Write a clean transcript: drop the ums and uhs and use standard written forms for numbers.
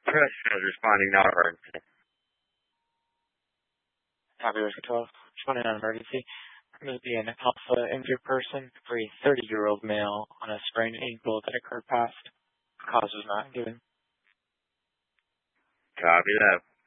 Professionals responding now to emergency. Copy, Rescue 12. Responding on emergency. There may be an alpha injured person for a 30-year-old male on a sprained ankle that occurred past. Cause was not given. Copy that.